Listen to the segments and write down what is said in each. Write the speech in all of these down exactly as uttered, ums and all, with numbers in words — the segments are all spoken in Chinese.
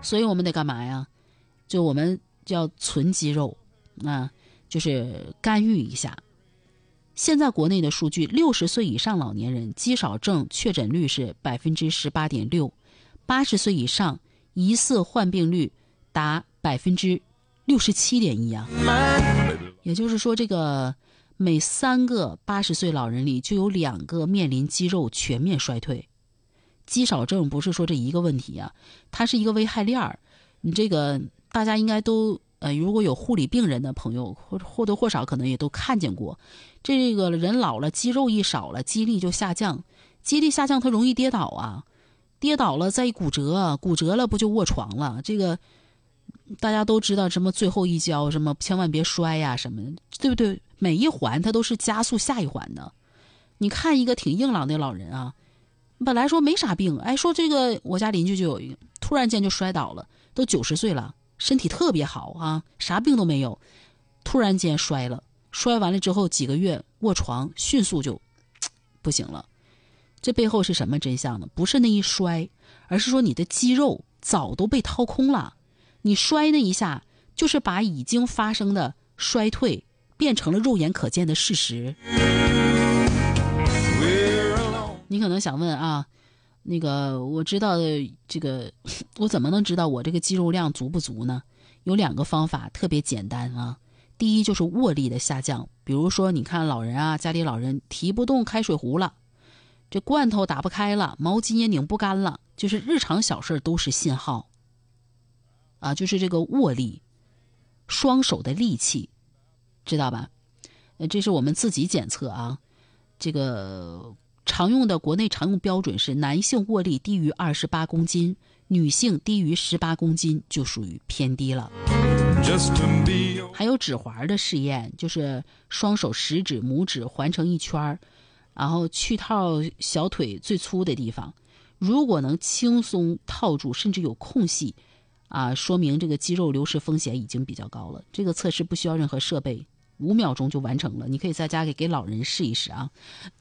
所以我们得干嘛呀？就我们叫存肌肉啊，就是干预一下。现在国内的数据，六十岁以上老年人肌少症确诊率是百分之十八点六，八十岁以上疑似患病率达百分之六十七点一啊。也就是说，这个每三个八十岁老人里就有两个面临肌肉全面衰退。肌少症不是说这一个问题啊，它是一个危害链儿。你这个大家应该都呃，如果有护理病人的朋友，或或多或少可能也都看见过，这个人老了，肌肉一少了，肌力就下降，肌力下降，他容易跌倒啊，跌倒了再一骨折，骨折了不就卧床了？这个大家都知道什么最后一跤，什么千万别摔呀、啊、什么的，对不对？每一环它都是加速下一环的。你看一个挺硬朗的老人啊，本来说没啥病，哎，说这个我家邻居就有一个，突然间就摔倒了，都九十岁了，身体特别好啊，啥病都没有，突然间摔了，摔完了之后几个月卧床，迅速就不行了。这背后是什么真相呢？不是那一摔，而是说你的肌肉早都被掏空了。你摔那一下，就是把已经发生的衰退变成了肉眼可见的事实。你可能想问啊，那个我知道这个，我怎么能知道我这个肌肉量足不足呢？有两个方法特别简单啊。第一就是握力的下降，比如说你看老人啊，家里老人提不动开水壶了，这罐头打不开了，毛巾也拧不干了，就是日常小事都是信号啊，就是这个握力，双手的力气，知道吧？呃，这是我们自己检测啊，这个常用的国内常用标准是男性握力低于二十八公斤，女性低于十八公斤就属于偏低了。还有指环的试验，就是双手食指拇指环成一圈，然后去套小腿最粗的地方，如果能轻松套住甚至有空隙啊，说明这个肌肉流失风险已经比较高了。这个测试不需要任何设备，五秒钟就完成了，你可以在家给给老人试一试啊。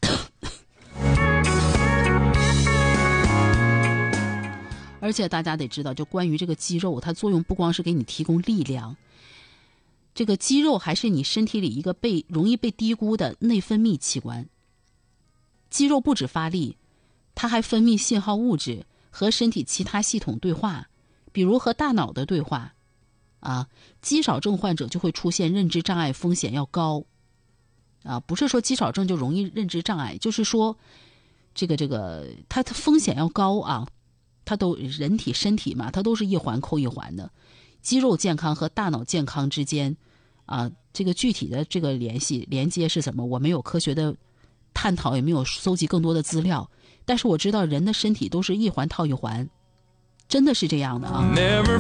而且大家得知道，就关于这个肌肉，它作用不光是给你提供力量，这个肌肉还是你身体里一个被容易被低估的内分泌器官。肌肉不止发力，它还分泌信号物质和身体其他系统对话，比如和大脑的对话啊。肌少症患者就会出现认知障碍风险要高啊，不是说肌少症就容易认知障碍，就是说这个这个它的风险要高啊。它都人体身体嘛，它都是一环扣一环的。肌肉健康和大脑健康之间啊，这个具体的这个联系连接是什么，我没有科学的探讨，也没有搜集更多的资料，但是我知道人的身体都是一环套一环，真的是这样的啊。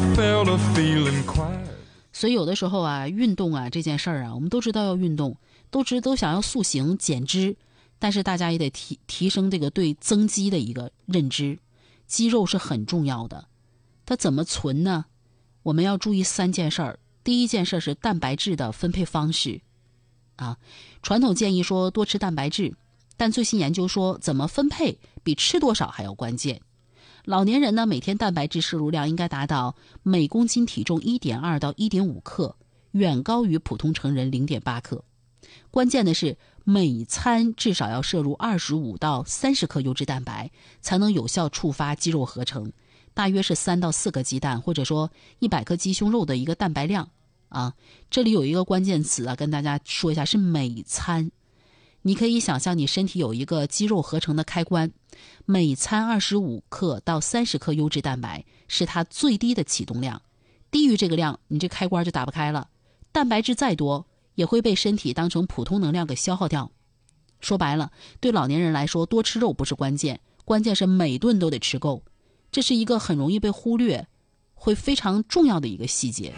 所以有的时候啊，运动啊这件事儿啊，我们都知道要运动，都知都想要塑形减脂，但是大家也得提提升这个对增肌的一个认知。肌肉是很重要的，它怎么存呢？我们要注意三件事儿。第一件事是蛋白质的分配方式啊，传统建议说多吃蛋白质，但最新研究说怎么分配比吃多少还要关键。老年人呢，每天蛋白质摄入量应该达到每公斤体重 一点二 到 一点五 克，远高于普通成人 零点八 克。关键的是每餐至少要摄入二十五到三十克优质蛋白，才能有效触发肌肉合成，大约是三到四个鸡蛋，或者说一百克鸡胸肉的一个蛋白量啊。这里有一个关键词啊，跟大家说一下，是每餐。你可以想象你身体有一个肌肉合成的开关，每餐二十五克到三十克优质蛋白是它最低的启动量，低于这个量你这开关就打不开了，蛋白质再多也会被身体当成普通能量给消耗掉。说白了，对老年人来说，多吃肉不是关键，关键是每顿都得吃够，这是一个很容易被忽略会非常重要的一个细节。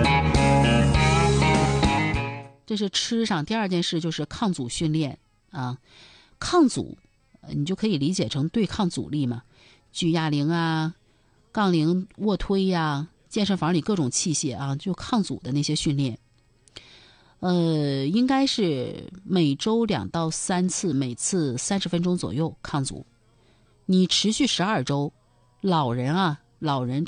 这是吃上。第二件事就是抗阻训练啊，抗阻你就可以理解成对抗阻力嘛，举哑铃啊，杠铃卧推呀、啊，健身房里各种器械啊，就抗阻的那些训练。呃，应该是每周两到三次，每次三十分钟左右抗阻。你持续十二周，老人啊，老人